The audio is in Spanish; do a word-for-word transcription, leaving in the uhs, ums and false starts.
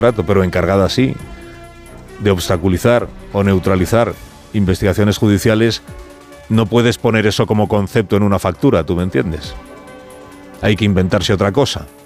pero encargada sí de obstaculizar o neutralizar investigaciones judiciales, no puedes poner eso como concepto en una factura, ¿tú me entiendes? Hay que inventarse otra cosa.